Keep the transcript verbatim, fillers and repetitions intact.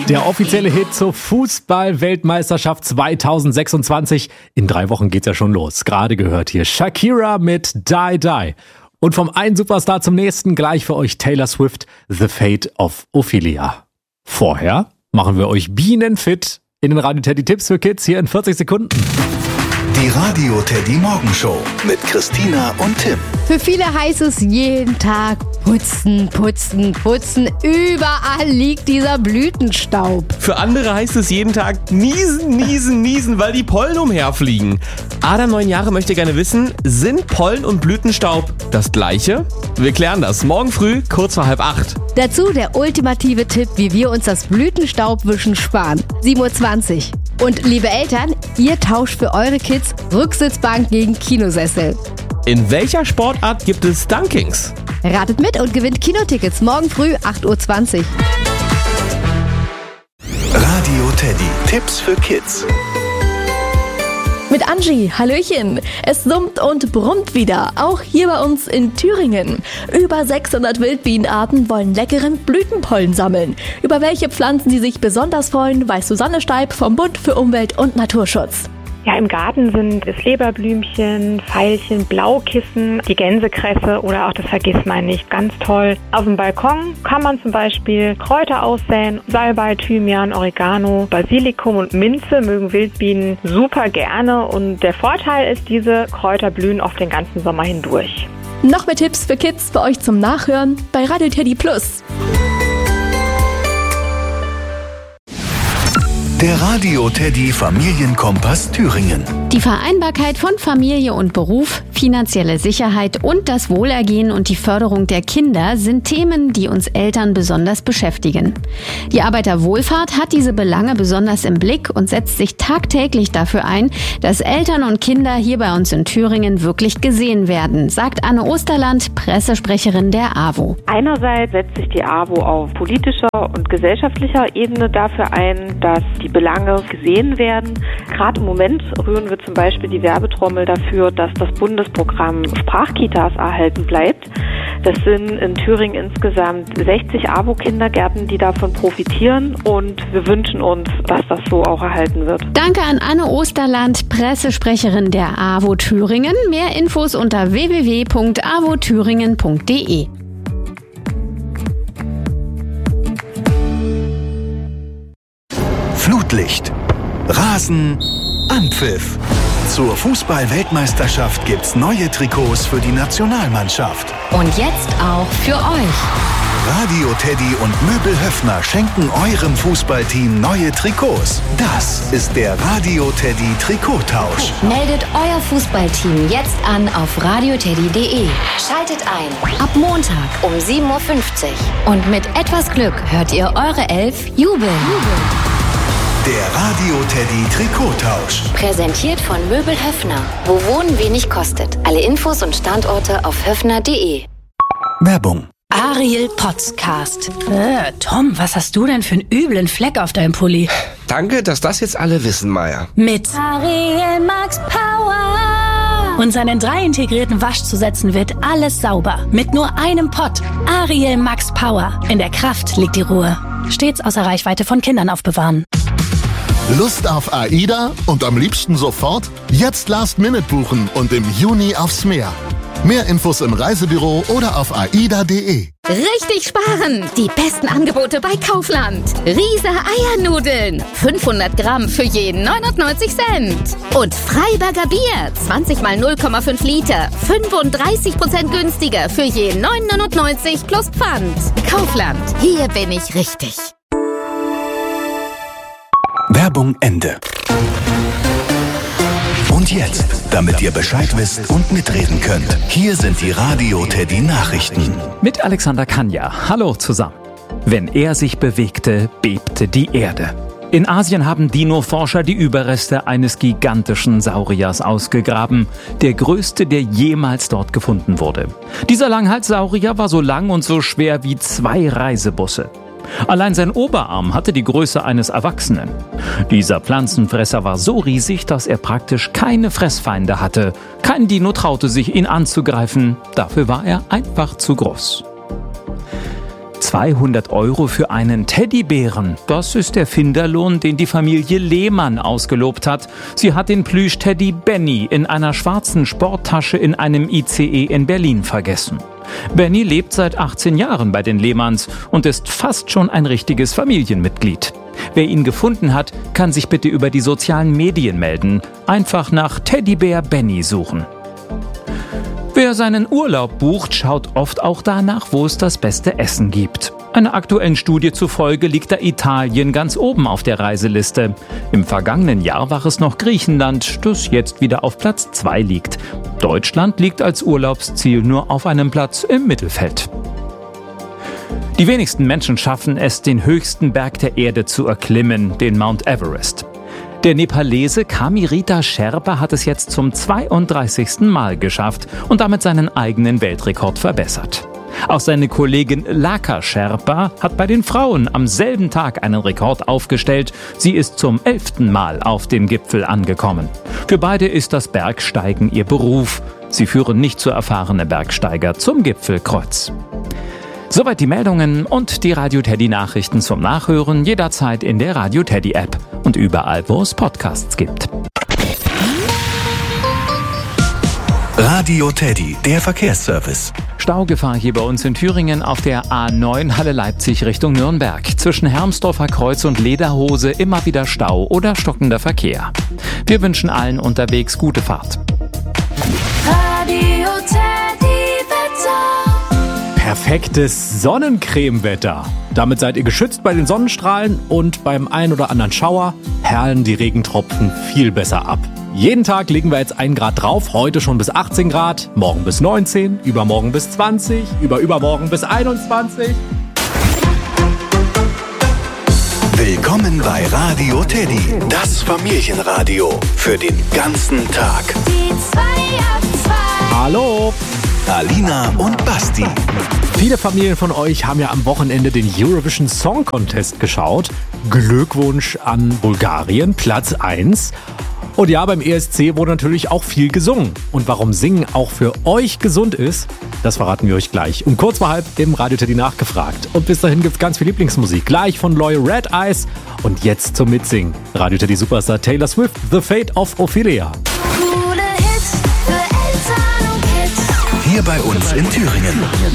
Der offizielle Hit zur Fußball-Weltmeisterschaft zweitausendsechsundzwanzig. In drei Wochen geht's ja schon los. Gerade gehört hier Shakira mit Die Die. Und vom einen Superstar zum nächsten gleich für euch Taylor Swift, The Fate of Ophelia. Vorher machen wir euch bienenfit in den Radio Teddy Tipps für Kids hier in vierzig Sekunden. Die Radio Teddy Morgenshow mit Christina und Tim. Für viele heißt es jeden Tag putzen, putzen, putzen. Überall liegt dieser Blütenstaub. Für andere heißt es jeden Tag niesen, niesen, niesen, weil die Pollen umherfliegen. Adam, neun Jahre, möchte gerne wissen, sind Pollen und Blütenstaub das Gleiche? Wir klären das morgen früh, kurz vor halb acht. Dazu der ultimative Tipp, wie wir uns das Blütenstaubwischen sparen. sieben Uhr zwanzig. Und liebe Eltern, ihr tauscht für eure Kids Rücksitzbank gegen Kinosessel. In welcher Sportart gibt es Dunkings? Ratet mit und gewinnt Kinotickets morgen früh acht Uhr zwanzig. Radio Teddy. Tipps für Kids. Mit Angie, Hallöchen. Es summt und brummt wieder, auch hier bei uns in Thüringen. Über sechshundert Wildbienenarten wollen leckeren Blütenpollen sammeln. Über welche Pflanzen sie sich besonders freuen, weiß Susanne Steib vom Bund für Umwelt und Naturschutz. Ja, im Garten sind das Leberblümchen, Veilchen, Blaukissen, die Gänsekresse oder auch das Vergissmeinnicht. Ganz toll. Auf dem Balkon kann man zum Beispiel Kräuter aussäen. Salbei, Thymian, Oregano, Basilikum und Minze mögen Wildbienen super gerne. Und der Vorteil ist, diese Kräuter blühen oft den ganzen Sommer hindurch. Noch mehr Tipps für Kids für euch zum Nachhören bei Radio Teddy Plus. Der Radio Teddy Familienkompass Thüringen. Die Vereinbarkeit von Familie und Beruf, finanzielle Sicherheit und das Wohlergehen und die Förderung der Kinder sind Themen, die uns Eltern besonders beschäftigen. Die Arbeiterwohlfahrt hat diese Belange besonders im Blick und setzt sich tagtäglich dafür ein, dass Eltern und Kinder hier bei uns in Thüringen wirklich gesehen werden, sagt Anne Osterland, Pressesprecherin der A W O. Einerseits setzt sich die A W O auf politischer und gesellschaftlicher Ebene dafür ein, dass die Belange gesehen werden. Gerade im Moment rühren wir zum Beispiel die Werbetrommel dafür, dass das Bundesprogramm Sprachkitas erhalten bleibt. Das sind in Thüringen insgesamt sechzig A W O-Kindergärten, die davon profitieren, und wir wünschen uns, dass das so auch erhalten wird. Danke an Anne Osterland, Pressesprecherin der A W O Thüringen. Mehr Infos unter w w w punkt a w o thüringen punkt d e. Flutlicht, Rasen, Anpfiff. Zur Fußball-Weltmeisterschaft gibt's neue Trikots für die Nationalmannschaft. Und jetzt auch für euch. Radio Teddy und Möbel Höffner schenken eurem Fußballteam neue Trikots. Das ist der Radio Teddy Trikottausch. Meldet euer Fußballteam jetzt an auf radio teddy punkt d e. Schaltet ein. Ab Montag um sieben Uhr fünfzig. Und mit etwas Glück hört ihr eure Elf jubeln. Der Radio Teddy Trikottausch. Präsentiert von Möbel Höffner. Wo Wohnen wenig kostet. Alle Infos und Standorte auf höffner punkt d e. Werbung. Ariel Podcast. Äh, Tom, was hast du denn für einen üblen Fleck auf deinem Pulli? Danke, dass das jetzt alle wissen, Maya. Mit Ariel Max Power. Und seinen drei integrierten Waschzusätzen wird alles sauber. Mit nur einem Pott. Ariel Max Power. In der Kraft liegt die Ruhe. Stets außer Reichweite von Kindern aufbewahren. Lust auf AIDA und am liebsten sofort? Jetzt Last Minute buchen und im Juni aufs Meer. Mehr Infos im Reisebüro oder auf aida punkt d e. Richtig sparen! Die besten Angebote bei Kaufland. Riese Eiernudeln. fünfhundert Gramm für jeden neunundneunzig Cent. Und Freiberger Bier. zwanzig mal null Komma fünf Liter. fünfunddreißig Prozent günstiger für jeden neun neunundneunzig plus Pfand. Kaufland. Hier bin ich richtig. Werbung Ende. Und jetzt, damit ihr Bescheid wisst und mitreden könnt, hier sind die Radio Teddy Nachrichten. Mit Alexander Kanja. Hallo zusammen. Wenn er sich bewegte, bebte die Erde. In Asien haben Dino-Forscher die Überreste eines gigantischen Sauriers ausgegraben. Der größte, der jemals dort gefunden wurde. Dieser Langhalssaurier war so lang und so schwer wie zwei Reisebusse. Allein sein Oberarm hatte die Größe eines Erwachsenen. Dieser Pflanzenfresser war so riesig, dass er praktisch keine Fressfeinde hatte. Kein Dino traute sich, ihn anzugreifen. Dafür war er einfach zu groß. zweihundert Euro für einen Teddybären. Das ist der Finderlohn, den die Familie Lehmann ausgelobt hat. Sie hat den Plüsch-Teddy Benny in einer schwarzen Sporttasche in einem I C E in Berlin vergessen. Benny lebt seit achtzehn Jahren bei den Lehmanns und ist fast schon ein richtiges Familienmitglied. Wer ihn gefunden hat, kann sich bitte über die sozialen Medien melden. Einfach nach Teddybär Benny suchen. Wer seinen Urlaub bucht, schaut oft auch danach, wo es das beste Essen gibt. Einer aktuellen Studie zufolge liegt da Italien ganz oben auf der Reiseliste. Im vergangenen Jahr war es noch Griechenland, das jetzt wieder auf Platz zwei liegt. Deutschland liegt als Urlaubsziel nur auf einem Platz im Mittelfeld. Die wenigsten Menschen schaffen es, den höchsten Berg der Erde zu erklimmen, den Mount Everest. Der Nepalese Kamirita Sherpa hat es jetzt zum zweiunddreißigsten Mal geschafft und damit seinen eigenen Weltrekord verbessert. Auch seine Kollegin Laka Sherpa hat bei den Frauen am selben Tag einen Rekord aufgestellt. Sie ist zum elften Mal auf dem Gipfel angekommen. Für beide ist das Bergsteigen ihr Beruf. Sie führen nicht so erfahrene Bergsteiger zum Gipfelkreuz. Soweit die Meldungen und die Radio Teddy Nachrichten zum Nachhören jederzeit in der Radio Teddy App und überall, wo es Podcasts gibt. Radio Teddy, der Verkehrsservice. Staugefahr hier bei uns in Thüringen auf der A neun Halle Leipzig Richtung Nürnberg. Zwischen Hermsdorfer Kreuz und Lederhose immer wieder Stau oder stockender Verkehr. Wir wünschen allen unterwegs gute Fahrt. Radio Teddy Wetter. Perfektes Sonnencremewetter. Damit seid ihr geschützt bei den Sonnenstrahlen und beim ein oder anderen Schauer perlen die Regentropfen viel besser ab. Jeden Tag legen wir jetzt ein Grad drauf, heute schon bis achtzehn Grad, morgen bis neunzehn, übermorgen bis zwanzig, überübermorgen bis einundzwanzig. Willkommen bei Radio Teddy, das Familienradio für den ganzen Tag. Die zwei ab zwei. Hallo! Alina und Basti. Viele Familien von euch haben ja am Wochenende den Eurovision Song Contest geschaut. Glückwunsch an Bulgarien, Platz eins. Und ja, beim E S C wurde natürlich auch viel gesungen. Und warum Singen auch für euch gesund ist, das verraten wir euch gleich. Um kurz vor halb im Radio Teddy nachgefragt. Und bis dahin gibt's ganz viel Lieblingsmusik. Gleich von Loyal Red Eyes. Und jetzt zum Mitsingen. Radio Teddy Superstar Taylor Swift, The Fate of Ophelia. Coole Hits für Eltern und Kids. Hier bei uns in Thüringen.